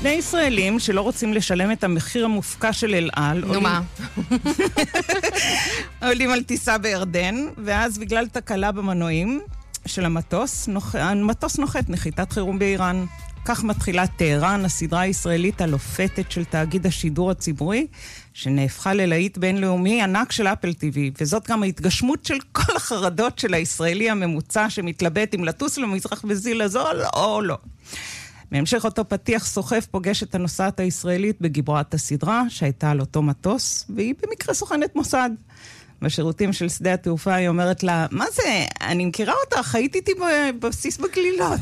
שני ישראלים שלא רוצים לשלם את המחיר המופקע של אל-על. נו מה? עולים על טיסה בירדן, ואז בגלל תקלה במנועים של המטוס נוחת נחיתת חירום באיראן. כך מתחילה טהרן, הסדרה הישראלית הלופתת של תאגיד השידור הציבורי, שנהפכה ללהיט בינלאומי ענק של אפל טיווי, וזאת גם ההתגשמות של כל החרדות של הישראלי הממוצע שמתלבט אם לטוס למזרח בזיל הזול או לא. בהמשך אותו פתיח סוחף פוגש את הנוסעת הישראלית בגיבורת הסדרה, שהייתה על אותו מטוס, והיא במקרה סוכנת מוסד. בשירותים של שדה התעופה היא אומרת לה, מה זה? אני מכירה אותך, הייתי איתי בבסיס בגלילות.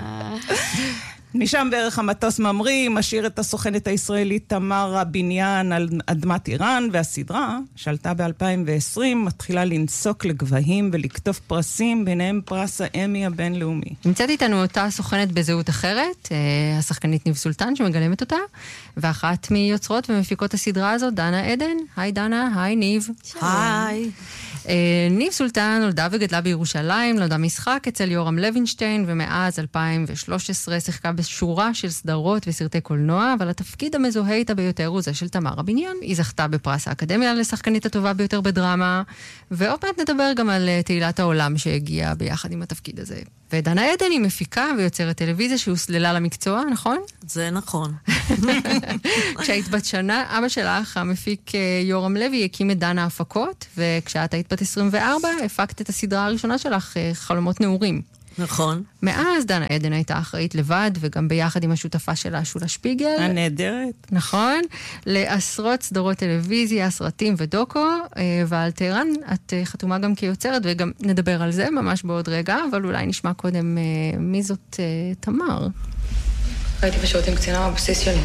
משם בערך המטוס ממריא, משאיר את הסוכנת הישראלית תמר הבניין על אדמת איראן, והסדרה, שעלתה ב-2020, מתחילה לנסוק לגבהים ולכתוב פרסים, ביניהם פרס האמי הבינלאומי. נמצאת איתנו אותה סוכנת בזהות אחרת, השחקנית ניב סולטן שמגלמת אותה, ואחת מיוצרות ומפיקות הסדרה הזאת, דנה עדן. היי דנה, היי ניב. היי. ניב סולטן נולדה וגדלה בירושלים, למדה משחק אצל יורם לוינשטיין, ומאז 2013 שיחקה בשורה של סדרות וסרטי קולנוע, אבל התפקיד המזוהה איתה ביותר הוא זה של תמר הבניין. היא זכתה בפרס האקדמיה לשחקנית הטובה ביותר בדרמה, ועוד מעט נדבר גם על תהילת העולם שהגיעה ביחד עם התפקיד הזה. ודנה עדן היא מפיקה ויוצרת טלוויזיה שהוסללה למקצוע, נכון? זה נכון. כשהיית בת שנה, אבא שלך, המפיק יורם לוי, הקים את דנה הפקות, וכשאת היית בת 24, הפקת את הסדרה הראשונה שלך, חלומות נעורים. נכון. מאז דנה עדן הייתה אחראית לבד, וגם ביחד עם השותפה שלה, שולה שפיגל. הנהדרת. נכון. לעשרות סדרות טלוויזיה, סרטים ודוקו, ועל טהרן את חתומה גם כיוצרת, וגם נדבר על זה ממש בעוד רגע, אבל אולי נשמע קודם מי זאת תמר. הייתי בשירותים קצינה בבסיס שלי.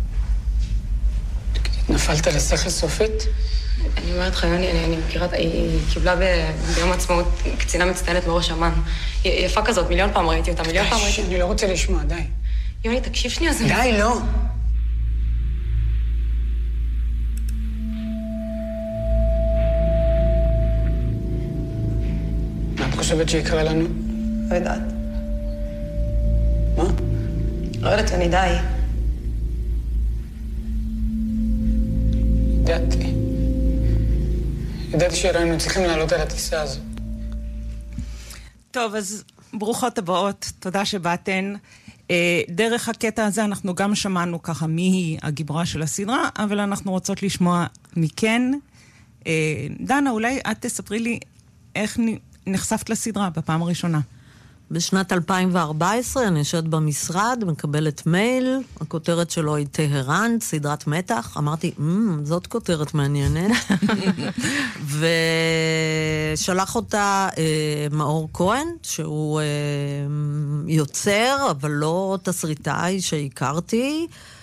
נפלת לשכל סופית? אני אומרת לך, אני מכירה, היא קיבלה ביום עצמאות קצינה מצטיינת בראש אמן. היא יפה כזאת, מיליון פעם ראיתי אותה, מיליון פעם ראיתי. אני לא רוצה לשמוע, די. יוני, תקשיב שנייה, זה... די, לא. מה את חושבת שיקרה לנו? לא יודעת. מה? לא יודעת, יוני, די. ידעתי שהיינו צריכים לעלות על הטיסה הזו. טוב, אז ברוכות הבאות, תודה שבאתן. דרך הקטע הזה אנחנו גם שמענו ככה מי היא הגיבורה של הסדרה, אבל אנחנו רוצות לשמוע מכן. דנה, אולי את תספרי לי איך נחשפת לסדרה בפעם הראשונה. בשנת 2014 אני יושבת במשרד, מקבלת מייל, הכותרת שלו היא טהרן, סדרת מתח. אמרתי, זאת כותרת מעניינת. ושלח אותה מאור כהן, שהוא יוצר, אבל לא תסריטאי שהכרתי.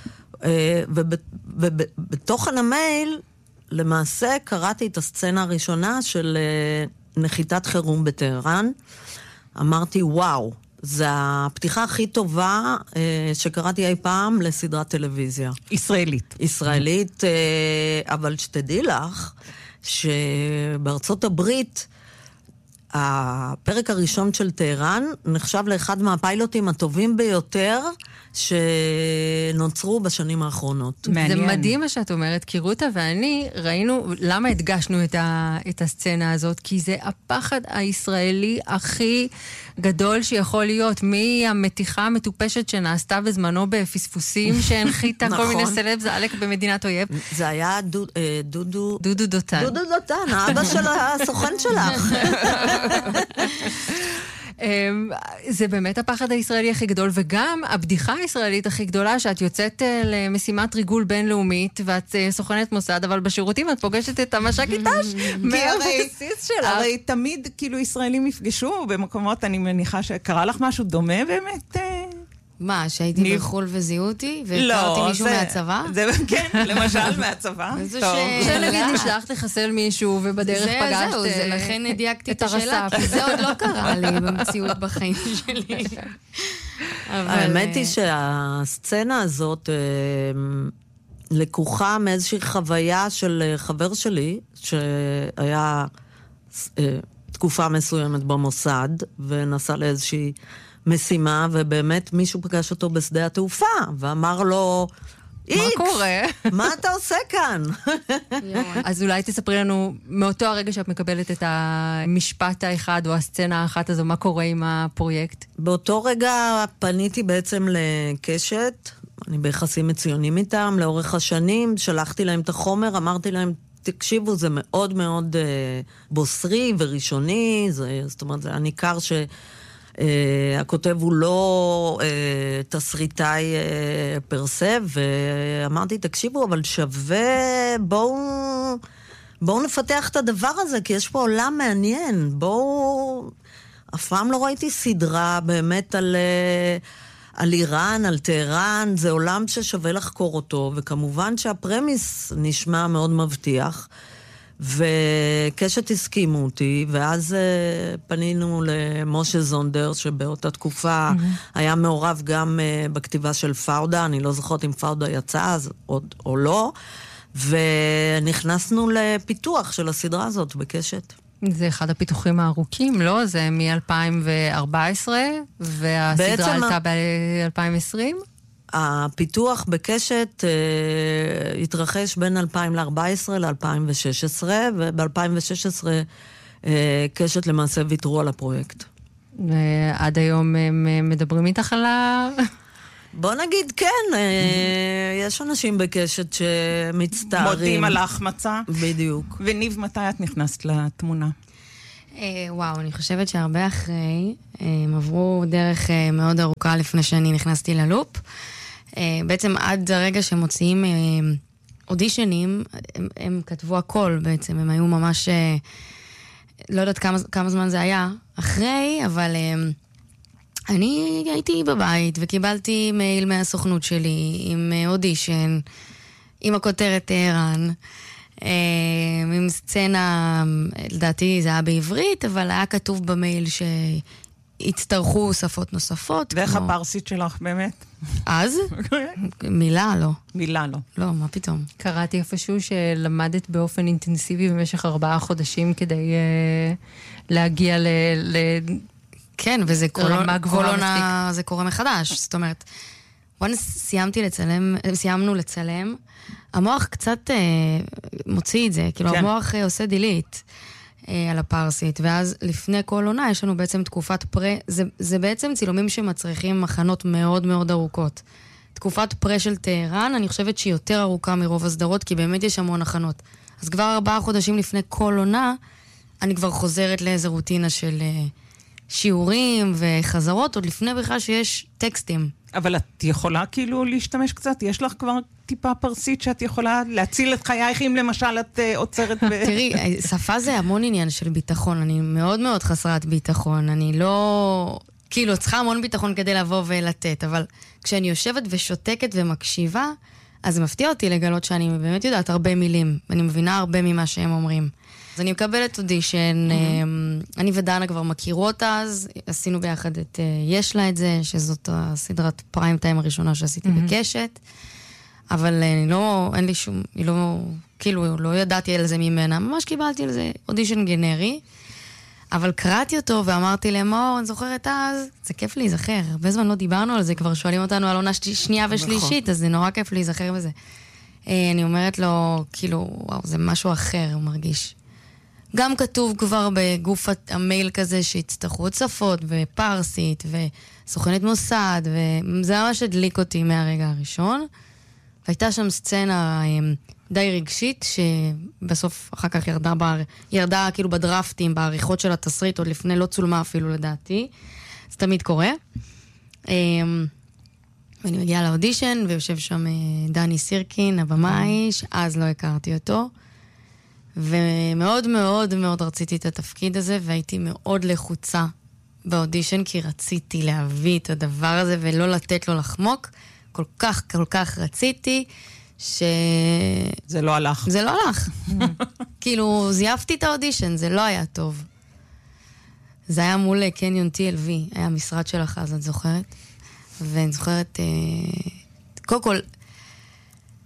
ובתוכן המייל, למעשה קראתי את הסצנה הראשונה של נחיתת חירום בטהרן. אמרתי, וואו, זו הפתיחה הכי טובה שקראתי אי פעם לסדרת טלוויזיה. ישראלית. ישראלית, אבל שתדעי לך, שבארצות הברית, הפרק הראשון של טהרן נחשב לאחד מהפיילוטים הטובים ביותר שנוצרו בשנים האחרונות. מעניין. זה מדהים מה שאת אומרת, כי רותה ואני ראינו, למה הדגשנו את הסצנה הזאת? כי זה הפחד הישראלי הכי גדול שיכול להיות, מהמתיחה המטופשת שנעשתה בזמנו בפספוסים, שהנחיתה כל מיני סלב זעלק במדינת אויב. זה היה דודו דותן. דודו דותן, האבא של הסוכן שלך. זה באמת הפחד הישראלי הכי גדול, וגם הבדיחה הישראלית הכי גדולה, שאת יוצאת למשימת ריגול בינלאומית, ואת סוכנת מוסד, אבל בשירותים את פוגשת את המש"קית ת"ש מהבסיס שלה. הרי תמיד כאילו ישראלים יפגשו במקומות, אני מניחה שקרה לך משהו דומה באמת? מה, שהייתי בחול וזיהו אותי? והכרתי מישהו מהצבא? כן, למשל מהצבא. שנגיד נשלחת לחסל מישהו ובדרך פגשת זהו, לכן הדייקתי את השאלה, כי זה עוד לא קרה לי במציאות בחיים שלי. האמת היא שהסצנה הזאת לקוחה מאיזושהי חוויה של חבר שלי, שהיה תקופה מסוימת במוסד, ונסע לאיזושהי משימה, ובאמת מישהו פגש אותו בשדה התעופה, ואמר לו, מה קורה? מה אתה עושה כאן? אז אולי תספרי לנו, מאותו הרגע שאת מקבלת את המשפט האחד או הסצנה האחת הזו, מה קורה עם הפרויקט? באותו רגע פניתי בעצם לקשת, אני ביחסים מצוינים איתם, לאורך השנים, שלחתי להם את החומר, אמרתי להם, תקשיבו, זה מאוד מאוד בוסרי וראשוני, זאת אומרת, זה הניכר הכותב הוא לא תסריטאי פרסה, ואמרתי, תקשיבו, אבל שווה, בואו נפתח את הדבר הזה, כי יש פה עולם מעניין, בואו... אף פעם לא ראיתי סדרה באמת על איראן, על טהרן, זה עולם ששווה לחקור אותו, וכמובן שהפרמיס נשמע מאוד מבטיח, וקשת הסכימו אותי, ואז פנינו למשה זונדר, שבאותה תקופה היה מעורב גם בכתיבה של פאודה, אני לא זוכרת אם פאודה יצא אז או לא, ונכנסנו לפיתוח של הסדרה הזאת בקשת. זה אחד הפיתוחים הארוכים, לא? זה מ-2014, והסדרה עלתה ב-2020? הפיתוח בקשת התרחש בין 2014 ל-2016, וב-2016 קשת למעשה ויתרו על הפרויקט. ועד היום הם מדברים איתך על בוא נגיד כן, יש אנשים בקשת שמצטערים. מודים על ההחמצה. בדיוק. וניב, מתי את נכנסת לתמונה? וואו, אני חושבת שהרבה אחרי, הם עברו דרך מאוד ארוכה לפני שאני נכנסתי ללופ. בעצם עד הרגע שמוציאים אודישנים, הם כתבו הכל בעצם, הם היו ממש, לא יודעת כמה זמן זה היה אחרי, אבל אני הייתי בבית וקיבלתי מייל מהסוכנות שלי עם אודישן, עם הכותרת טהרן, עם סצנה, לדעתי זה היה בעברית, אבל היה כתוב במייל שהצטרכו שפות נוספות. ואיך הפרסית שלך באמת? אז? מילה לא. מילה לא. לא, מה פתאום? קראתי איפשהו שלמדת באופן אינטנסיבי במשך 4 חודשים כדי להגיע כן, וזה רמה גבוהה מספיק. זה קורה מחדש. זאת אומרת, סיימנו לצלם, המוח קצת מוציא את זה, כאילו כן. המוח עושה דילית על הפרסית, ואז לפני כל עונה יש לנו בעצם תקופת פרה, זה בעצם צילומים שמצריכים מחנות מאוד מאוד ארוכות. תקופת פרה של טהרן, אני חושבת שהיא יותר ארוכה מרוב הסדרות, כי באמת יש המון הכנות. אז כבר 4 חודשים לפני כל עונה, אני כבר חוזרת לאיזו רוטינה של שיעורים וחזרות, עוד לפני בכלל שיש טקסטים. אבל את יכולה כאילו להשתמש קצת? יש לך כבר טיפה פרסית שאת יכולה להציל את חייך אם למשל את עוצרת תראי, שפה זה המון עניין של ביטחון. אני מאוד מאוד חסרת ביטחון. אני לא... כאילו, צריכה המון ביטחון כדי לבוא ולתת, אבל כשאני יושבת ושותקת ומקשיבה, אז זה מפתיע אותי לגלות שאני באמת יודעת הרבה מילים, ואני מבינה הרבה ממה שהם אומרים. אז אני מקבלת אודישן, אני ודנה כבר מכירות אז, עשינו ביחד את יש לה את זה, שזאת הסדרת פריים טיים הראשונה שעשיתי בקשת, אבל אין לי שום, כאילו לא ידעתי על זה ממנה, ממש קיבלתי על זה אודישן גנרי, אבל קראתי אותו ואמרתי להם, אני זוכרת אז, זה כיף להיזכר, הרבה זמן לא דיברנו על זה, כבר שואלים אותנו על עונה שנייה ושלישית, אז זה נורא כיף להיזכר בזה. אני אומרת לו, כאילו, וואו, זה משהו אחר, הוא מרגיש. גם כתוב כבר בגוף המייל כזה שהצטרכו עוד שפות ופרסית וסוכנת מוסד, וזה ממש הדליק אותי מהרגע הראשון. והייתה שם סצנה די רגשית, שבסוף אחר כך ירדה כאילו בדרפטים, בעריכות של התסריט, עוד לפני לא צולמה אפילו לדעתי. זה תמיד קורה. ואני מגיעה לאודישן, ויושב שם דני סירקין, הבמאי, שאז לא הכרתי אותו. ומאוד מאוד מאוד רציתי את התפקיד הזה, והייתי מאוד לחוצה באודישן, כי רציתי להביא את הדבר הזה ולא לתת לו לחמוק. כל כך רציתי, זה לא הלך. זה לא הלך. כאילו, זייפתי את האודישן, זה לא היה טוב. זה היה מול קניון TLV, היה משרד שלך אז, את זוכרת? ואני זוכרת, קודם כל,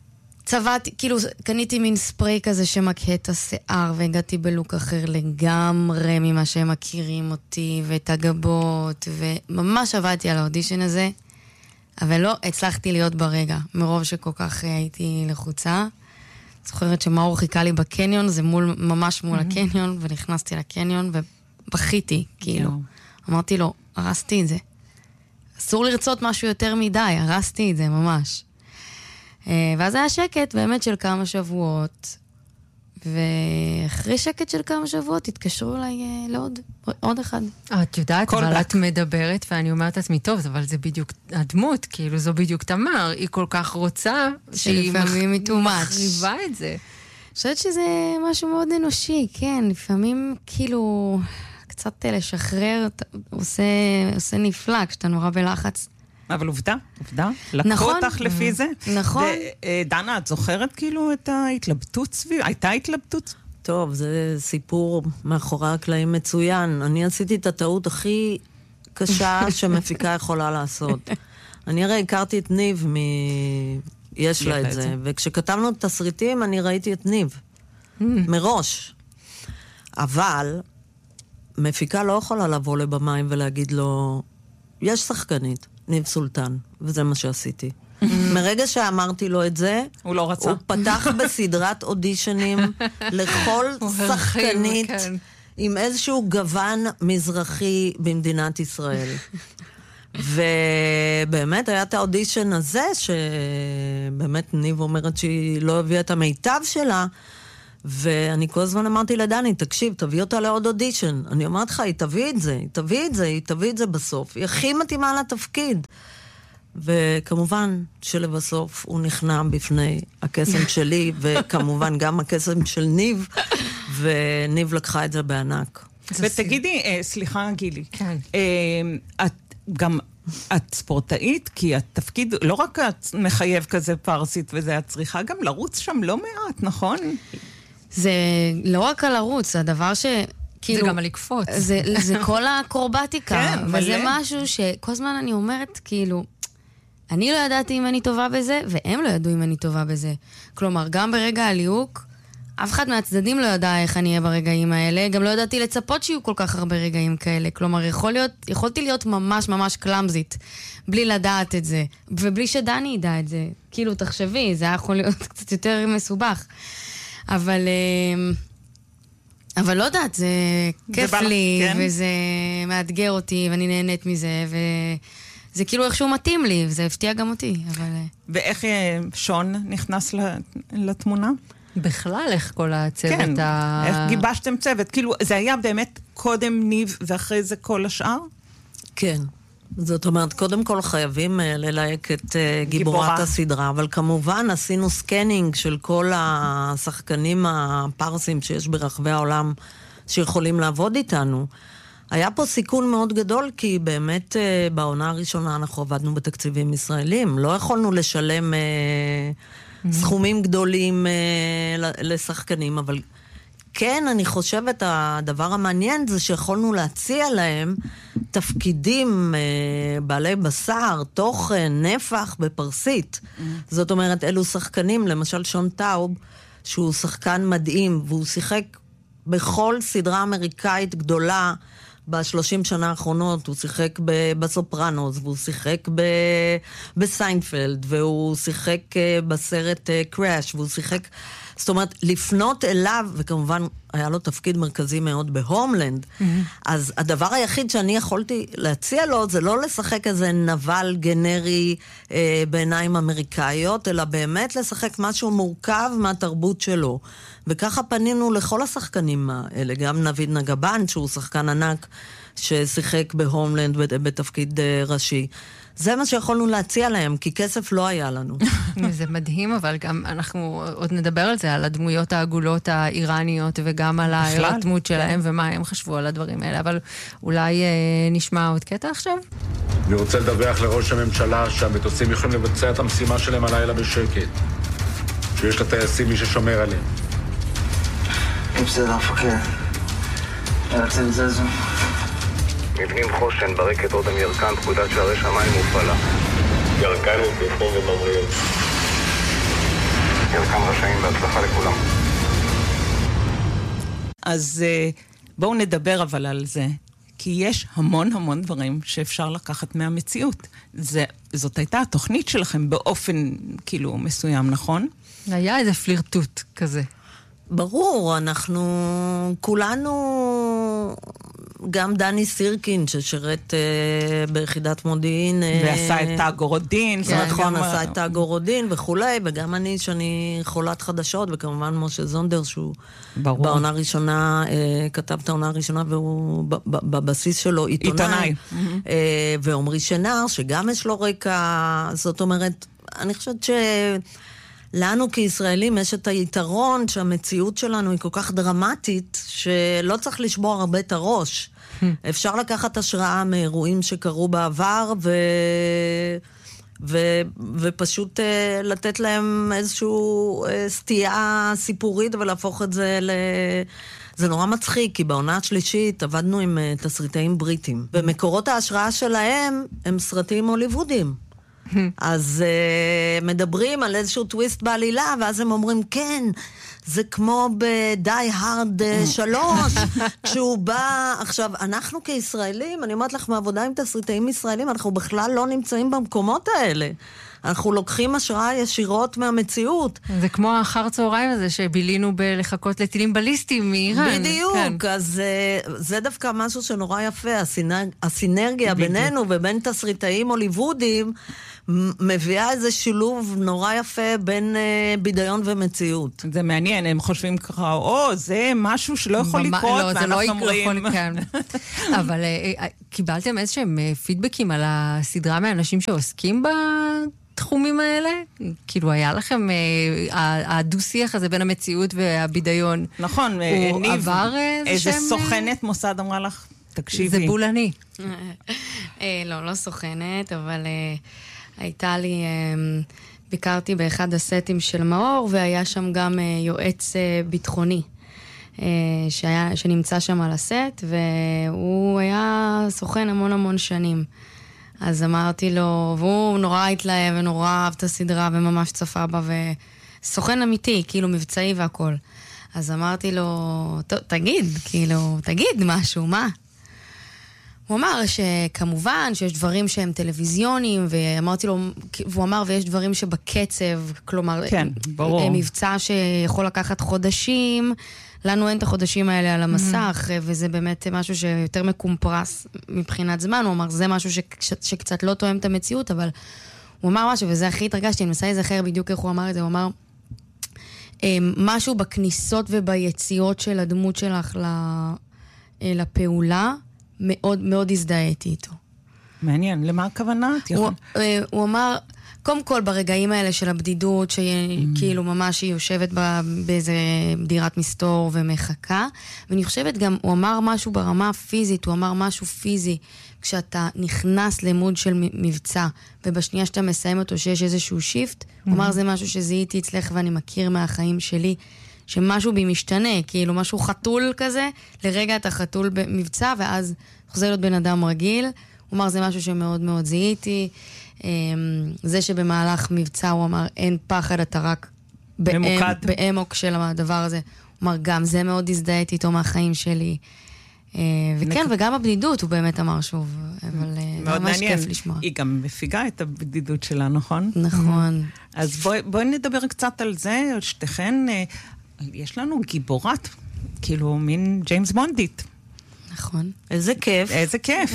צבעתי, כאילו, קניתי מין ספרי כזה שמקהה את השיער, והגעתי בלוק אחר לגמרי ממה שהם מכירים אותי, ואת הגבות, וממש עבדתי על האודישן הזה, אבל לא הצלחתי להיות ברגע, מרוב שכל כך הייתי לחוצה. זוכרת שמאור חיכה לי בקניון, זה ממש מול הקניון, ונכנסתי לקניון, ובכיתי, כאילו. אמרתי לו, הרסתי את זה. אסור לרצות משהו יותר מדי, הרסתי את זה ממש. ואז היה שקט באמת של כמה שבועות, ואחרי שקט של כמה שבועות התקשרו אליי לעוד אחד. את יודעת, אבל את מדברת, ואני אומרת לעצמי, טוב, אבל זה בדיוק הדמות, כאילו זו בדיוק תמר, היא כל כך רוצה, שהיא מחריבה את זה. אני חושבת שזה משהו מאוד אנושי, כן, לפעמים כאילו קצת לשחרר, עושה נפלא, כשאתה נורא בלחץ. אבל עובדה, לקחו אותך לפי זה. נכון. ודנה, את זוכרת כאילו את ההתלבטות סביב? הייתה התלבטות? טוב, זה סיפור מאחורי הקלעים מצוין. אני עשיתי את הטעות הכי קשה שמפיקה יכולה לעשות. אני הרי הכרתי את ניב יש לה את זה, וכשכתבנו את תסריטים אני ראיתי את ניב. מראש. אבל מפיקה לא יכולה לבוא לבמאי ולהגיד לו, יש שחקנית. ניב סולטן, וזה מה שעשיתי. מרגע שאמרתי לו את זה, הוא לא רצה. הוא פתח בסדרת אודישנים לכל שחקנית עם איזשהו גוון מזרחי במדינת ישראל. ובאמת היה את האודישן הזה, שבאמת ניב אומרת שהיא לא הביאה את המיטב שלה, ואני כל הזמן אמרתי לדני, תקשיב, תביא אותה לעוד אודישן. אני אומרת לך, היא תביא את זה בסוף. היא הכי מתאימה לתפקיד. וכמובן שלבסוף הוא נכנע בפני הקסם שלי, וכמובן גם הקסם של ניב, וניב לקחה את זה בענק. ותגידי, סליחה גילי, את ספורטאית, כי התפקיד לא רק מחייב כזה פרסית, וזה את צריכה גם לרוץ שם לא מעט, נכון? זה לא רק על ערוץ, זה הדבר ש... זה גם על לקפוץ. זה כל הקורבטיקה. כן, וזה משהו שכל זמן אני אומרת, כאילו, אני לא ידעתי אם אני טובה בזה, והם לא ידעו אם אני טובה בזה. כלומר, גם ברגע הליהוק, אף אחד מהצדדים לא ידע איך אני אהיה ברגעים האלה, גם לא ידעתי לצפות שיהיו כל כך הרבה רגעים כאלה. כלומר, יכולתי להיות ממש ממש קלאמזית, בלי לדעת את זה, ובלי שדני ידע את זה. כאילו, תחשבי, זה היה יכול להיות קצת יותר מסובך. אבל לא יודעת, זה כיף לי, וזה מאתגר אותי, ואני נהנית מזה, וזה כאילו איכשהו מתאים לי, וזה הפתיע גם אותי, אבל... ואיך שון נכנס לתמונה? בכלל, איך כל הצוות כן, איך גיבשתם צוות? כאילו, זה היה באמת קודם ניב, ואחרי זה כל השאר? כן. זאת אומרת, קודם כל חייבים ללהק את גיבורת הסדרה, אבל כמובן עשינו סקנינג של כל השחקנים הפרסים שיש ברחבי העולם שיכולים לעבוד איתנו. היה פה סיכון מאוד גדול, כי באמת בעונה הראשונה אנחנו עבדנו בתקציבים ישראלים. לא יכולנו לשלם סכומים גדולים לשחקנים, אבל כן, אני חושבת, הדבר המעניין זה שיכולנו להציע להם תפקידים בעלי בשר, תוכן, נפח בפרסית. זאת אומרת, אלו שחקנים, למשל שון טאוב, שהוא שחקן מדהים, והוא שיחק בכל סדרה אמריקאית גדולה ב-30 שנה האחרונות. הוא שיחק בסופרנוס, והוא שיחק בסיינפלד, והוא שיחק בסרט קראש, והוא שיחק... זאת אומרת, לפנות אליו, וכמובן היה לו תפקיד מרכזי מאוד בהומלנד, אז הדבר היחיד שאני יכולתי להציע לו, זה לא לשחק איזה נבל גנרי בעיניים אמריקאיות, אלא באמת לשחק משהו מורכב מהתרבות שלו. וככה פנינו לכל השחקנים האלה, גם נביד נגבן, שהוא שחקן ענק, ששיחק בהומלנד בתפקיד ראשי. זה מה שיכולנו להציע להם, כי כסף לא היה לנו. זה מדהים, אבל גם אנחנו עוד נדבר על זה, על הדמויות העגולות האיראניות, וגם על ההירתמות שלהם, ומה הם חשבו על הדברים האלה. אבל אולי נשמע עוד קטע עכשיו? אני רוצה לדווח לראש הממשלה שהמטוסים יכולים לבצע את המשימה שלהם הלילה בשקט. שיש לטייסים מי ששומר עליהם. בסדר, מפקד. יאללה, זזו. מבנים חושן ברקת עוד ירקן, פקודת שערי שמיים מופעלה. ירקן הוא בפור ובבריאות. ירקן רשעים, בהצלחה לכולם. אז בואו נדבר אבל על זה, כי יש המון דברים שאפשר לקחת מהמציאות. זאת הייתה התוכנית שלכם באופן כאילו מסוים, נכון? היה איזה פלירטוט כזה. ברור, אנחנו כולנו, גם דני סירקין ששירת ביחידת מודיעין. ועשה את תאגורודין. נכון, עשה את תאגורודין וכולי, וגם אני שאני חולת חדשות, וכמובן משה זונדר שהוא בעונה הראשונה, כתב את העונה הראשונה, והוא בבסיס שלו עיתונאי. ועומרי שנר, שגם יש לו רקע, זאת אומרת, אני חושבת לנו כישראלים יש את היתרון שהמציאות שלנו היא כל כך דרמטית, שלא צריך לשבור הרבה את הראש. אפשר לקחת השראה מאירועים שקרו בעבר, ופשוט לתת להם איזשהו סטייה סיפורית, ולהפוך את זה זה נורא מצחיק, כי בעונה השלישית עבדנו עם תסריטאים בריטים. ומקורות ההשראה שלהם הם סרטים הוליוודיים. אז מדברים על איזשהו טוויסט בעלילה, ואז הם אומרים, כן, זה כמו בדי הרד 3, כשהוא בא... עכשיו, אנחנו כישראלים, אני אומרת לך, מעבודה עם תסריטאים ישראלים, אנחנו בכלל לא נמצאים במקומות האלה. אנחנו לוקחים השראה ישירות מהמציאות. זה כמו האחר צהריים הזה שבילינו בלחכות לטילים בליסטיים מאיראן. בדיוק, אז זה דווקא משהו שנורא יפה, הסינרגיה בינינו ובין תסריטאים הוליוודיים, מביאה איזה שילוב נורא יפה בין בידיון ומציאות. זה מעניין, הם חושבים ככה, זה משהו שלא יכול לקרות, ואנחנו אומרים... אבל קיבלתם איזשהם פידבקים על הסדרה מהאנשים שעוסקים בתחומים האלה? כאילו, היה לכם הדו-שיח הזה בין המציאות והבידיון. נכון, ניב, איזה סוכנת מוסד אמרה לך, תקשיבי. זה בולני. לא סוכנת, אבל... הייתה לי, ביקרתי באחד הסטים של מאור, והיה שם גם יועץ ביטחוני, שנמצא שם על הסט, והוא היה סוכן המון שנים. אז אמרתי לו, והוא נורא התלהב ונורא אהב את הסדרה, וממש צפה בה, וסוכן אמיתי, כאילו מבצעי והכל. אז אמרתי לו, תגיד משהו, מה? הוא אמר שכמובן שיש דברים שהם טלוויזיוניים, ואמרתי לו, והוא אמר ויש דברים שבקצב, כלומר, כן, ברור. מבצע שיכול לקחת חודשים, לנו אין את החודשים האלה על המסך, וזה באמת משהו שיותר מקומפרס מבחינת זמן. הוא אמר, זה משהו שקצת לא תואם את המציאות, אבל הוא אמר משהו, וזה הכי התרגשתי, אני מנסה להיזכר בדיוק איך הוא אמר את זה, הוא אמר, משהו בכניסות וביציאות של הדמות שלך לפעולה, מאוד הזדהיתי איתו. מעניין, למה הכוונה? הוא אמר, קודם כל ברגעים האלה של הבדידות, שכאילו ממש היא יושבת באיזה דירת מסתור ומחכה, ואני חושבת גם, הוא אמר משהו ברמה הפיזית, הוא אמר משהו פיזי, כשאתה נכנס למוד של מבצע, ובשנייה שאתה מסיים אותו שיש איזשהו שיפט, הוא אמר, זה משהו שזיהיתי אצלך ואני מכיר מהחיים שלי, שמשהו בי משתנה, כאילו משהו חתול כזה, לרגע אתה חתול במבצע, ואז חוזר להיות בן אדם רגיל. הוא אמר, זה משהו שמאוד זיהיתי. זה שבמהלך מבצע, הוא אמר, אין פחד, אתה רק באמוק של הדבר הזה. הוא אמר, גם זה מאוד הזדהיתי איתו מהחיים שלי. וכן, וגם הבדידות, הוא באמת אמר שוב, אבל ממש כיף לשמוע. היא גם מפיגה את הבדידות שלה, נכון? נכון. אז בואי נדבר קצת על זה, על שתיכן... יש לנו גיבורת, כאילו מין ג'יימס בונדית. נכון. איזה כיף. איזה כיף.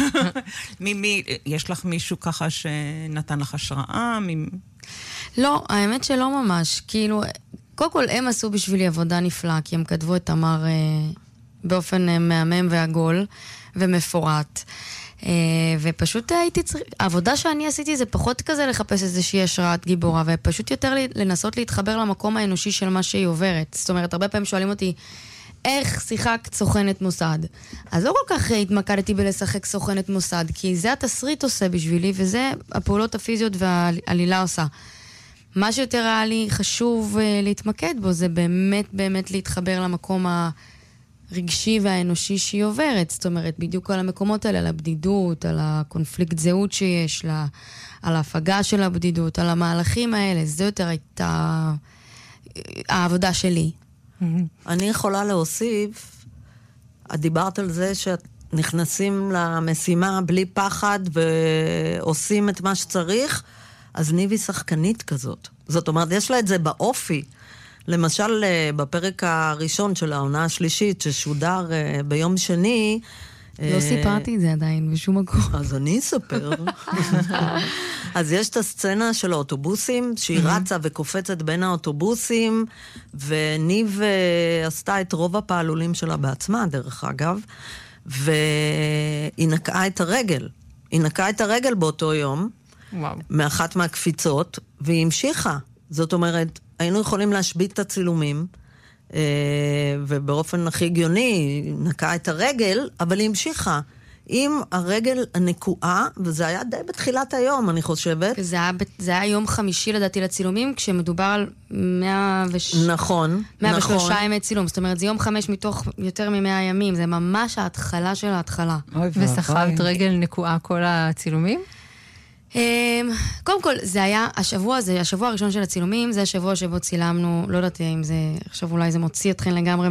יש לך מישהו ככה שנתן לך השראה? לא, האמת שלא ממש. כאילו, קודם כל הם עשו בשבילי עבודה נפלאה, כי הם כתבו את תמר באופן מהמם ועגול ומפורט. ופשוט העבודה שאני עשיתי זה פחות כזה לחפש איזושהי השראת גיבורה, ופשוט יותר לנסות להתחבר למקום האנושי של מה שהיא עוברת. זאת אומרת, הרבה פעמים שואלים אותי, איך שיחקת סוכנת מוסד? אז לא כל כך התמקדתי בלשחק סוכנת מוסד, כי זה התסריט עושה בשבילי, וזה הפעולות הפיזיות והעלילה עושה. מה שיותר היה לי חשוב להתמקד בו, זה באמת להתחבר למקום רגשי והאנושי שהיא עוברת, זאת אומרת, בדיוק על המקומות האלה, על הבדידות, על הקונפליקט זהות שיש לה, על ההפגה של הבדידות, על המהלכים האלה, זה יותר הייתה העבודה שלי. אני יכולה להוסיף, את דיברת על זה שאת נכנסים למשימה בלי פחד ועושים את מה שצריך, אז ניבי שחקנית כזאת. זאת אומרת, יש לה את זה באופי. למשל, בפרק הראשון של העונה השלישית, ששודר ביום שני, לא סיפרתי את זה עדיין, בשום מקום. אז אני אספר. אז יש את הסצנה של האוטובוסים, שהיא רצה וקופצת בין האוטובוסים, וניב עשתה את רוב הפעלולים שלה בעצמה, דרך אגב, והיא נקעה את הרגל. היא נקעה את הרגל באותו יום, מאחת מהקפיצות, והיא המשיכה. זאת אומרת, היינו יכולים להשבית את הצילומים, ובאופן הכי הגיוני, היא נקעה את הרגל, אבל היא המשיכה. עם הרגל הנקועה, וזה היה די בתחילת היום, אני חושבת. זה היה יום חמישי לדעתי לצילומים, כשמדובר על 103 ימי צילום. זאת אומרת, זה יום 5 מתוך יותר מ100 ימים. זה ממש ההתחלה של ההתחלה. וסחבת רגל נקועה כל הצילומים? קודם כל, זה היה השבוע הראשון של הצילומים, זה השבוע שבו צילמנו, לא יודעת אם זה, עכשיו אולי זה מוציא אתכן לגמרי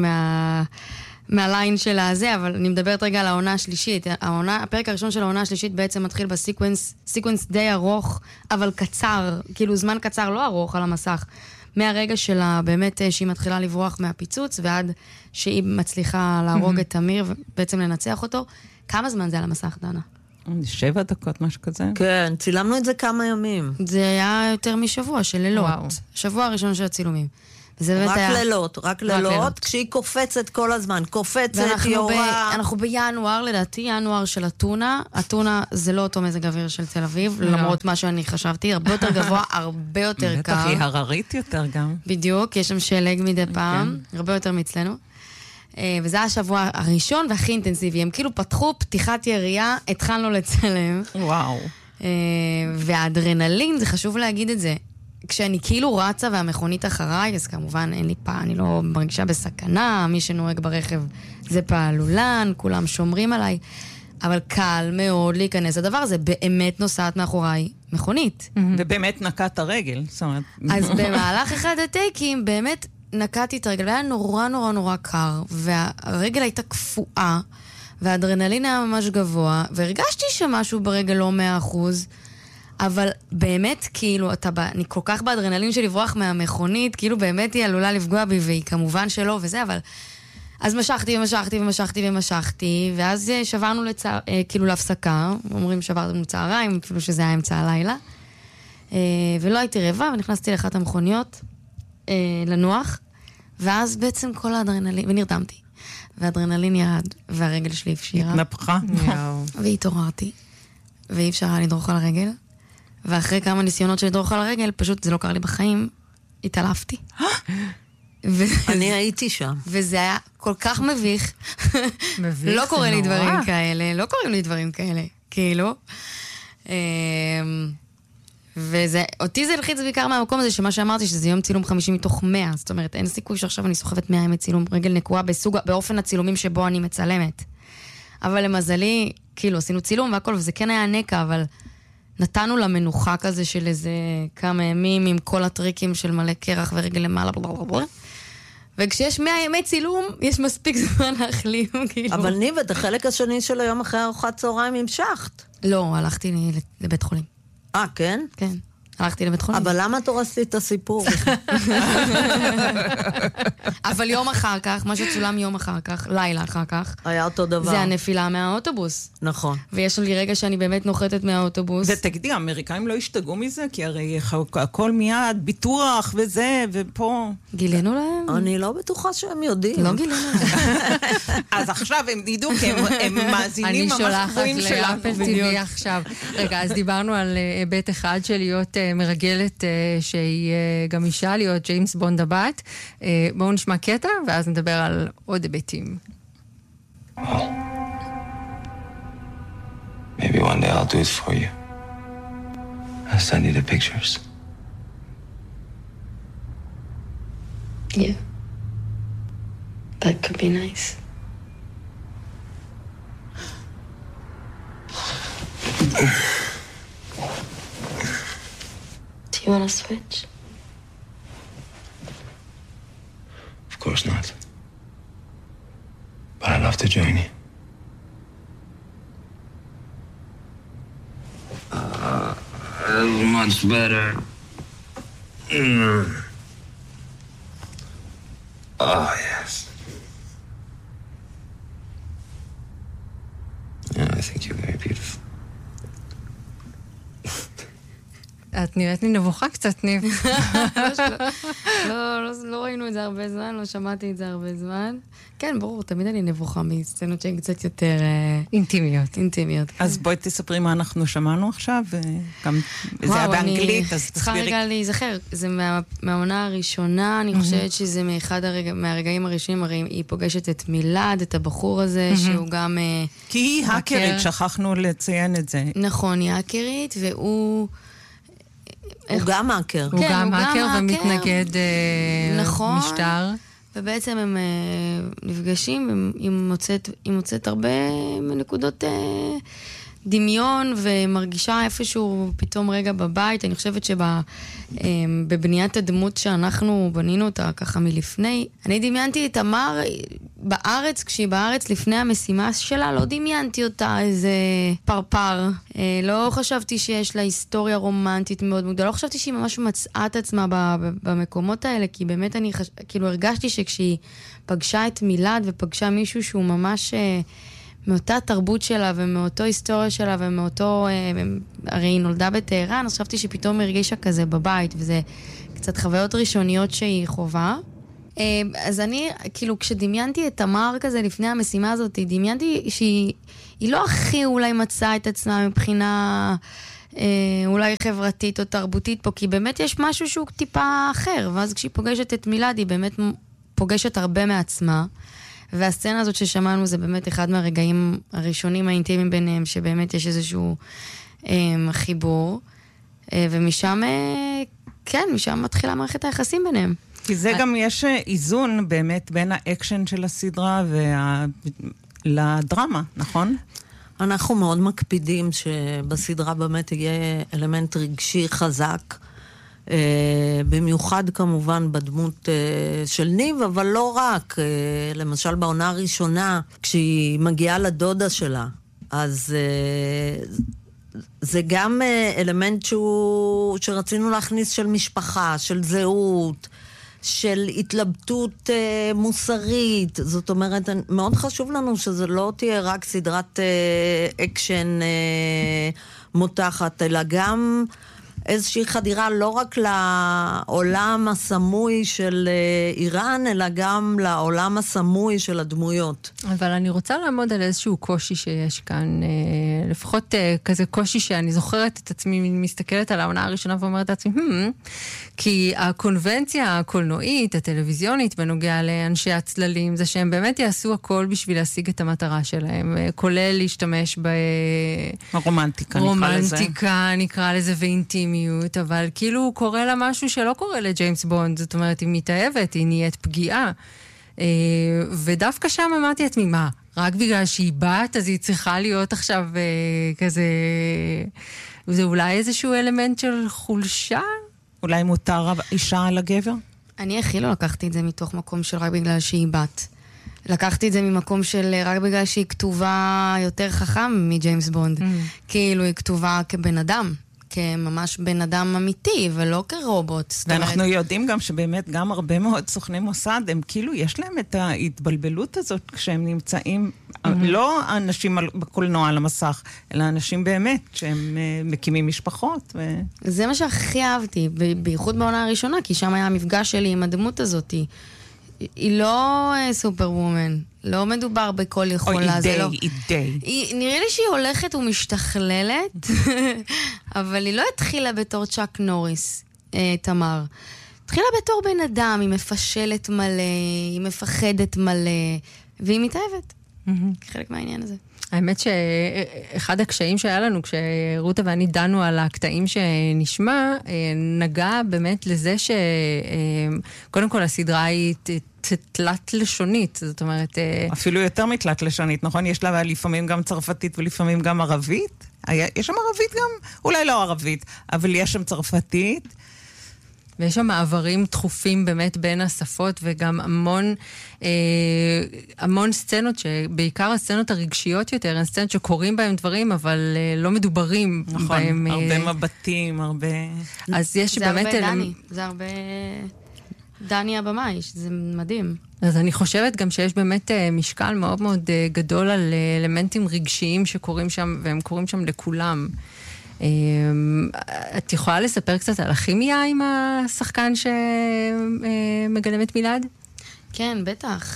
מהליין של הזה, אבל אני מדברת רגע על העונה השלישית. הפרק הראשון של העונה השלישית בעצם מתחיל בסיקוונס די ארוך, אבל קצר, כאילו זמן קצר, לא ארוך על המסך. מהרגע שלה באמת שהיא מתחילה לברוח מהפיצוץ, ועד שהיא מצליחה להרוג את תמיר, ובעצם לנצח אותו. כמה זמן זה על המסך, דנה? 7 דקות, משהו כזה. כן, צילמנו את זה כמה ימים. זה היה יותר משבוע של לילות. שבוע הראשון של הצילומים. רק לילות, כשהיא קופצת כל הזמן, קופצת, יורה. אנחנו בינואר, לדעתי, ינואר של אתונה. אתונה זה לא אותו מזג אוויר של תל אביב, למרות מה שאני חשבתי, הרבה יותר גבוה, הרבה יותר קר. בטח, היא הררית יותר גם. בדיוק, יש שם שלג מדי פעם, הרבה יותר מצלנו. וזה השבוע הראשון והכי אינטנסיבי. הם כאילו פתחו פתיחת ירייה, התחלנו לצלם. וואו. והאדרנלין, זה חשוב להגיד את זה. כשאני כאילו רצה והמכונית אחריי, אז כמובן אין לי אני לא מרגישה בסכנה, מי שנוהג ברכב זה פעלולן, כולם שומרים עליי, אבל קל מאוד להיכנס. הדבר הזה באמת נוסעת מאחוריי מכונית. ובאמת נקעת הרגל, זאת אומרת. אז במהלך אחד הטייקים, באמת נקעתי את הרגל, והיה נורא נורא נורא קר, והרגל הייתה קפואה, והאדרנלין היה ממש גבוה, והרגשתי שמשהו ברגל לא 100%, אבל באמת, כאילו, אני כל כך באדרנלין של לברוח מהמכונית, כאילו באמת היא עלולה לפגוע בי, והיא כמובן שלא וזה, אבל... אז משכתי, ואז שברנו כאילו להפסקה, אומרים שברנו צהריים, אפילו שזה היה אמצע הלילה, ולא הייתי רבע, ונכנסתי לאחת המכוניות לנוח, ואז בעצם כל האדרנלין, ונרדמתי, והאדרנלין ירד, והרגל שלי הפשירה. התנפחה. והתעוררתי, ואי אפשר היה לדרוך על הרגל, ואחרי כמה ניסיונות של לדרוך על הרגל, פשוט זה לא קרה לי בחיים, התעלפתי. אני הייתי שם. וזה היה כל כך מביך. לא קורה לי דברים כאלה, לא קוראים לי דברים כאלה, כאילו. אותי זה הלחיץ בעיקר מהמקום הזה, שמה שאמרתי, שזה יום צילום 50 מתוך 100, זאת אומרת, אין סיכוי שעכשיו אני סוחבת 100 ימי צילום רגל נקועה באופן הצילומים שבו אני מצלמת. אבל למזלי, כאילו, עשינו צילום והכל, וזה כן היה נקע, אבל נתנו לה מנוחה כזה של איזה כמה ימים, עם כל הטריקים של מלא קרח ורגל למעלה, וכשיש 100 ימי צילום, יש מספיק זמן להחלים, כאילו. אבל ניב, את החלק השני של היום אחרי ארוחת צהריים המשכת. לא, הלכתי לבית חולים. כן? כן. הלכתי לבית חולים. אבל למה תורסתי את הסיפור? אבל יום אחר כך, מה שצולם יום אחר כך, לילה אחר כך, היה אותו דבר. זה הנפילה מהאוטובוס. נכון. ויש לי רגע שאני באמת נוחתת מהאוטובוס. ותגידי, האמריקאים לא השתגעו מזה? כי הרי הכל מיד, ביטוח וזה, ופה... גילינו להם? אני לא בטוחה שהם יודעים. לא גילינו להם. אז עכשיו הם ידעו, כי הם מאזינים ממש קבועים שלנו. אני שולחת לאפל TV עכשיו. רגע, אז דיברנו על היבט אחד של להיות מרגלת שהיא גם אישה, להיות ג'יימס בונד הבת. בואו נשמע קטע, ואז נדבר על עוד היבטים. Maybe one day I'll do it for you. I'll send you the pictures. Yeah. That could be nice. Do you want to switch? course not. But I'd love to join you. That's much better. Oh, yes. Yeah, I think you're very beautiful. את נראית לי נבוכה קצת, ניב. לא ראינו את זה הרבה זמן, לא שמעתי את זה הרבה זמן. כן, ברור, תמיד אני נבוכה מסצנות שהן קצת יותר אינטימיות. אז בואי תספרי מה אנחנו שמענו עכשיו, וגם זה היה באנגלית, אז צריכה רגע להיזכר. זה מהעונה הראשונה, אני חושבת שזה מהרגעים הראשונים, הרי היא פוגשת את מילד, את הבחור הזה, שהוא גם... כי היא האקרית, שכחנו לציין את זה. נכון, היא האקרית, והוא... הוא גם האקר. הוא גם האקר ומתנגד משטר. ובעצם הם נפגשים, היא מוצאת הרבה נקודות דמיון, ומרגישה איפשהו פתאום רגע בבית. אני חושבת שבבניית הדמות שאנחנו בנינו אותה ככה מלפני, אני דמיינתי את תמר בארץ, כשהיא בארץ לפני המשימה שלה, לא דמיינתי אותה איזה פרפר. לא חשבתי שיש לה היסטוריה רומנטית מאוד מאוד, לא חשבתי שהיא ממש מצאה את עצמה במקומות האלה, כי באמת אני כאילו הרגשתי שכשהיא פגשה את מילד ופגשה מישהו שהוא ממש... מאותה תרבות שלה ומאותו היסטוריה שלה ומאותו, הרי היא נולדה בטהרן, אז חשבתי שפתאום הרגישה כזה בבית, וזה קצת חוויות ראשוניות שהיא חובה. אז אני, כאילו, כשדמיינתי את תמר כזה לפני המשימה הזאת, דמיינתי שהיא לא הכי אולי מצאה את עצמה מבחינה אולי חברתית או תרבותית פה, כי באמת יש משהו שהוא טיפה אחר, ואז כשהיא פוגשת את מילד, היא באמת פוגשת הרבה מעצמה, והסצנה הזאת ששמענו זה באמת אחד מהרגעים הראשונים האינטימיים ביניהם, שבאמת יש איזשהו חיבור, ומשם, כן, משם מתחילה מערכת היחסים ביניהם. כי זה גם יש איזון באמת בין האקשן של הסדרה לדרמה, נכון? אנחנו מאוד מקפידים שבסדרה באמת יהיה אלמנט רגשי חזק, במיוחד כמובן בדמות של ניב, אבל לא רק. למשל בעונה הראשונה, כשהיא מגיעה לדודה שלה, אז זה גם אלמנט שרצינו להכניס של משפחה, של זהות, של התלבטות מוסרית. זאת אומרת, מאוד חשוב לנו שזה לא תהיה רק סדרת אקשן מותחת, אלא גם איזושהי חדירה לא רק לעולם הסמוי של איראן, אלא גם לעולם הסמוי של הדמויות. אבל אני רוצה לעמוד על איזשהו קושי שיש כאן, לפחות כזה קושי שאני זוכרת את עצמי, מסתכלת על העונה הראשונה ואומרת את עצמי, כי הקונבנציה הקולנועית, הטלוויזיונית, בנוגע לאנשי הצללים, זה שהם באמת יעשו הכל בשביל להשיג את המטרה שלהם, כולל להשתמש ברומנטיקה, נקרא לזה, ואינטימיות, אבל כאילו קורה לה משהו שלא קורה לג'יימס בונד, זאת אומרת, היא מתאהבת, היא נהיית פגיעה, ודווקא שם אמרתי את מה? רק בגלל שהיא בת, אז היא צריכה להיות עכשיו כזה, זה אולי איזשהו אלמנט של חולשה? אולי מותר אישה על הגבר? אני הכי לא לקחתי את זה מתוך מקום של רק בגלל שהיא בת. לקחתי את זה ממקום של רק בגלל שהיא כתובה יותר חכם מג'יימס בונד. כאילו היא כתובה כבן אדם. כממש בן אדם אמיתי, ולא כרובוט. ואנחנו יודעים גם שבאמת גם הרבה מאוד סוכני מוסד, הם כאילו, יש להם את ההתבלבלות הזאת כשהם נמצאים, לא אנשים בקולנוע על המסך, אלא אנשים באמת, שהם מקימים משפחות. זה מה שהכי אהבתי, בייחוד בעונה הראשונה, כי שם היה המפגש שלי עם הדמות הזאת. היא לא סופר וומן, לא מדובר בכל יכולה. היא די. נראה לי שהיא הולכת ומשתכללת, אבל היא לא התחילה בתור צ'אק נוריס, תמר. התחילה בתור בן אדם, היא מפשלת מלא, היא מפחדת מלא, והיא מתאהבת. חלק מהעניין הזה. האמת שאחד הקשיים שהיה לנו, כשרותה ואני דנו על הקטעים שנשמע, נגע באמת לזה שקודם כל הסדרה היא תלת לשונית, זאת אומרת... אפילו יותר מתלת לשונית, נכון? יש לה לפעמים גם צרפתית ולפעמים גם ערבית. יש שם ערבית גם, אולי לא ערבית, אבל יש שם צרפתית. ויש שם מעברים תכופים באמת בין השפות, וגם המון סצנות, שבעיקר הסצנות הרגשיות יותר, הן סצנות שקוראים בהם דברים, אבל לא מדוברים נכון, בהם. הרבה מבטים, הרבה... אז יש זה באמת... הרבה דני, זה הרבה... דני הבמאי, זה מדהים. אז אני חושבת גם שיש באמת משקל מאוד מאוד גדול על אלמנטים רגשיים שקורים שם, והם קורים שם לכולם. את יכולה לספר קצת על הכימיה עם השחקן שמגלם את מילד? כן, בטח.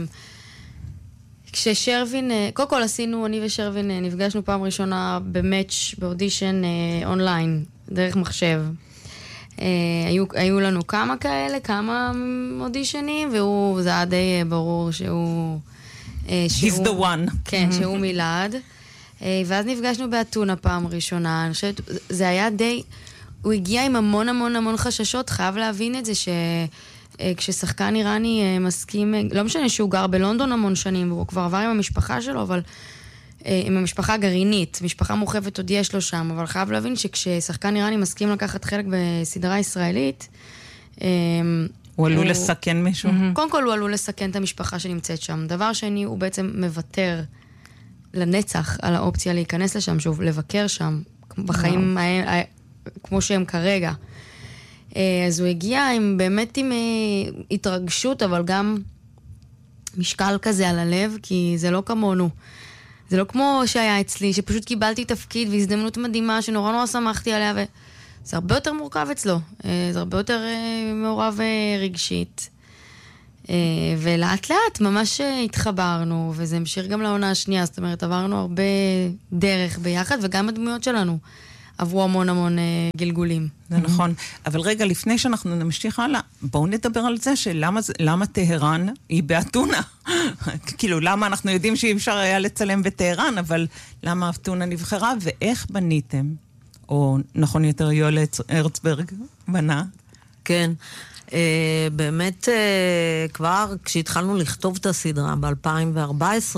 כששרווין, קודם כל עשינו, אני ושרווין נפגשנו פעם ראשונה במאץ' באודישן אונליין, דרך מחשב. היו לנו כמה כאלה, כמה אודישנים, זה היה די ברור שהוא... He's the one. כן, שהוא מילד. ואז נפגשנו באתונה פעם ראשונה. אני חושבת, זה היה די... הוא הגיע עם המון המון המון חששות, חייב להבין את זה כששחקן איראני מסכים... לא משנה שהוא גר בלונדון המון שנים, והוא כבר עבר עם המשפחה שלו, אבל... עם המשפחה הגרעינית, משפחה מורחבת עוד יש לו שם, אבל חייב להבין שכששחקן איראני מסכים לקחת חלק בסדרה ישראלית, הוא עלול לסכן מישהו? קודם כל הוא עלול לסכן את המשפחה שנמצאת שם. דבר שני, הוא בעצם מוותר לנצח על האופציה להיכנס לשם, שוב, לבקר שם, בחיים כמו שהם כרגע. אז הוא הגיע באמת עם התרגשות, אבל גם משקל כזה על הלב, כי זה לא כמונו. זה לא כמו שהיה אצלי, שפשוט קיבלתי תפקיד והזדמנות מדהימה שנורא נורא שמחתי עליה, וזה הרבה יותר מורכב אצלו. זה הרבה יותר מעורב רגשית. ולאט לאט ממש התחברנו, וזה המשיך גם לעונה השנייה, זאת אומרת, עברנו הרבה דרך ביחד, וגם הדמויות שלנו עברו המון המון גלגולים. זה נכון. אבל רגע, לפני שאנחנו נמשיך הלאה, בואו נדבר על זה שלמה טהרן היא באתונה. כאילו, למה אנחנו יודעים שאי אפשר היה לצלם בטהרן, אבל למה אתונה נבחרה, ואיך בניתם? או נכון יותר יואל הרצברג בנה? כן. באמת, כבר כשהתחלנו לכתוב את הסדרה ב-2014,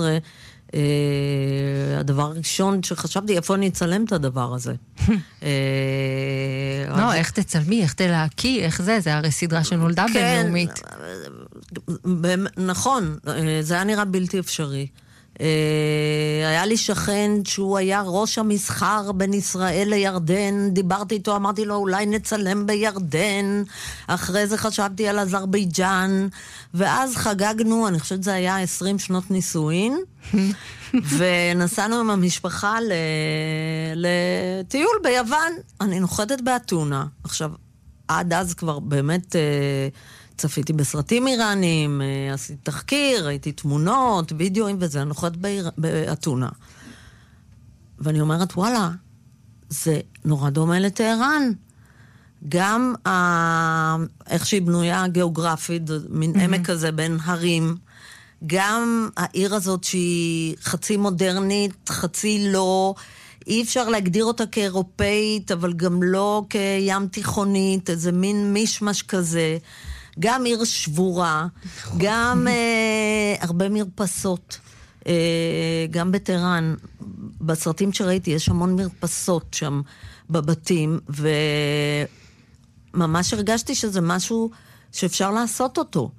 הדבר הראשון שחשבתי, איפה אני אצלם את הדבר הזה? לא, איך תצלמי, איך תלהקי, איך זה? זה הרי סדרה שנולדה בינלאומית. נכון, זה היה נראה בלתי אפשרי. היה לי שכן שהוא היה ראש המסחר בין ישראל לירדן, דיברתי איתו, אמרתי לו אולי נצלם בירדן, אחרי זה חשבתי על אזרבייג'אן, ואז חגגנו, אני חושבת זה היה 20 שנות נישואין, ונסענו עם המשפחה לטיול ביוון. אני נוחתת באתונה. עכשיו, עד אז כבר באמת צפיתי בסרטים איראנים, עשיתי תחקיר, ראיתי תמונות, וידאוים וזה, נוחת באתונה. ואני אומרת, וואלה, זה נורא דומה לטהרן. גם איך שהיא בנויה גיאוגרפית, מין עמק כזה בין הרים, גם העיר הזאת שהיא חצי מודרנית, חצי לא, אי אפשר להגדיר אותה כאירופאית, אבל גם לא כים תיכונית, איזה מין מישמש כזה. גם עיר שבורה, גם הרבה מרפסות, גם בטהרן. בסרטים שראיתי יש המון מרפסות שם בבתים, וממש הרגשתי שזה משהו שאפשר לעשות אותו.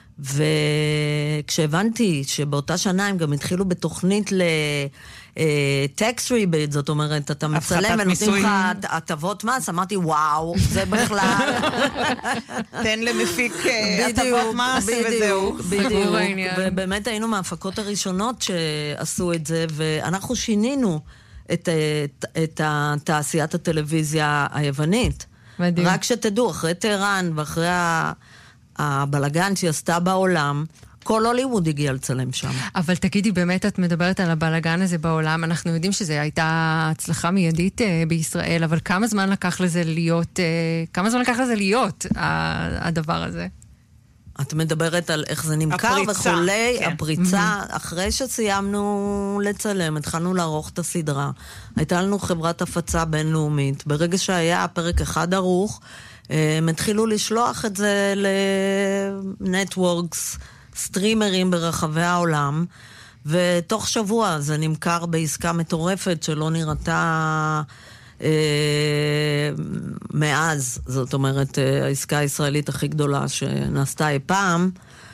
וכשהבנתי שבאותה שנה הם גם התחילו בתוכנית טקס ריבייט, זאת אומרת, אתה מצלם ונותנים לך הטבות מס, אמרתי, וואו, זה בכלל... תן למפיק הטבות מס וזהו. בדיוק, ובאמת היינו מההפקות הראשונות שעשו את זה, ואנחנו שינינו את תעשיית הטלוויזיה היוונית. רק שתדעו, אחרי טהרן ואחרי הבלגן שהיא עשתה בעולם, כל הוליווד הגיע לצלם שם. אבל תגידי, באמת את מדברת על הבלגן הזה בעולם, אנחנו יודעים שזו הייתה הצלחה מיידית בישראל, אבל כמה זמן לקח לזה להיות, הדבר הזה? את מדברת על איך זה נמכר וכולי, כן. הפריצה, אחרי שסיימנו לצלם, התחלנו לערוך את הסדרה, הייתה לנו חברת הפצה בינלאומית, ברגע שהיה פרק אחד ערוך, הם התחילו לשלוח את זה לנטוורקס, סטרימרים ברחבי העולם, ותוך שבוע זה נמכר בעסקה מטורפת שלא נראתה מאז, זאת אומרת, העסקה הישראלית הכי גדולה שנעשתה אי פעם,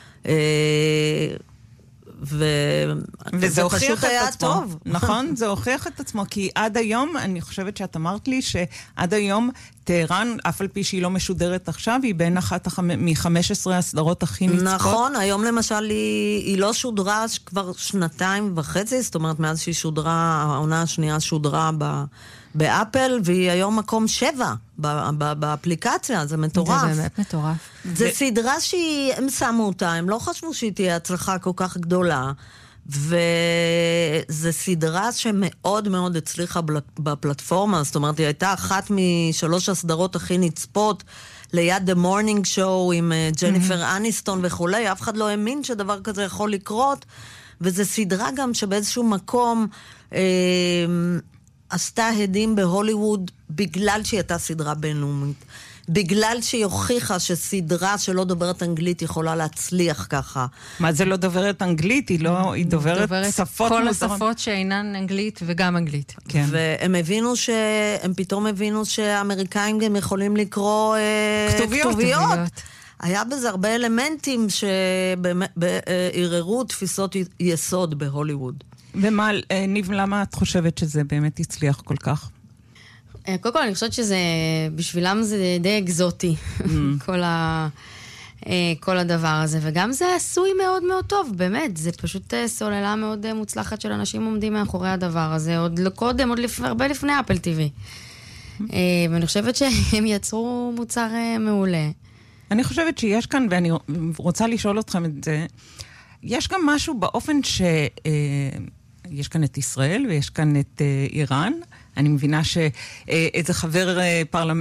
וזה הוכיח פשוט היה את עצמו. טוב. נכון, זה הוכיח את עצמו, כי עד היום, אני חושבת שאת אמרת לי, שעד היום טהרן, אף על פי שהיא לא משודרת עכשיו, היא בין אחת מ-15 הסדרות הכי נצפות. נכון, היום למשל היא לא שודרה כבר 2.5, זאת אומרת, מאז שהיא שודרה, העונה השנייה שודרה באפל, והיא היום מקום 7 באפליקציה, זה מטורף. זה באמת מטורף. זה סדרה שהם שמו אותה, הם לא חשבו שהיא תהיה הצלחה כל כך גדולה, וזה סדרה שמאוד מאוד הצליחה בפלטפורמה, זאת אומרת, היא הייתה אחת משלוש הסדרות הכי נצפות, ליד The Morning Show עם ג'ניפר אניסטון וכולי, אף אחד לא האמין שדבר כזה יכול לקרות, וזה סדרה גם שבאיזשהו מקום עשתה הדים בהוליווד בגלל שהיא הייתה סדרה בינלאומית. בגלל שהיא הוכיחה שסדרה שלא דוברת אנגלית יכולה להצליח ככה. מה זה לא דוברת אנגלית? היא דוברת שפות. כל השפות שאינן אנגלית וגם אנגלית. כן. והם פתאום הבינו שהאמריקאים גם יכולים לקרוא כתוביות. היה בזה הרבה אלמנטים שערערו תפיסות יסוד בהוליווד. ומה, ניב, למה את חושבת שזה באמת הצליח כל כך? קודם כל, אני חושבת שזה, בשבילם זה די אקזוטי, כל הדבר הזה, וגם זה עשוי מאוד מאוד טוב, באמת, זה פשוט סוללה מאוד מוצלחת של אנשים עומדים מאחורי הדבר הזה, עוד קודם, הרבה לפני אפל TV. ואני חושבת שהם יצרו מוצר מעולה. אני חושבת שיש כאן, ואני רוצה לשאול אתכם את זה, יש גם משהו באופן יש כאן את ישראל ויש כאן את איראן, אני מבינה שאיזה חבר פרלמנט